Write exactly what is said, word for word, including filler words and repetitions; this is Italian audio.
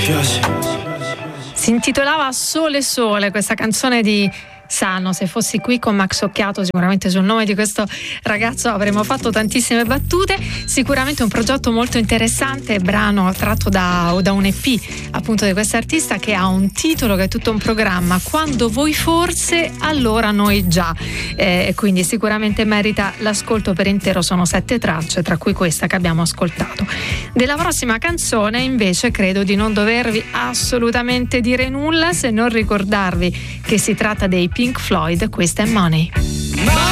piace. Si intitolava Sole Sole, questa canzone di Sano. Se fossi qui con Max Occhiato, sicuramente sul nome di questo ragazzo avremmo fatto tantissime battute. Sicuramente un progetto molto interessante, brano tratto da, da un E P appunto di questo artista, che ha un titolo che è tutto un programma: Quando voi forse, allora noi già. Eh, quindi sicuramente merita l'ascolto per intero. Sono sette tracce, tra cui questa che abbiamo ascoltato. Della prossima canzone invece credo di non dovervi assolutamente dire nulla, se non ricordarvi che si tratta dei Pink Floyd. Questa è Money.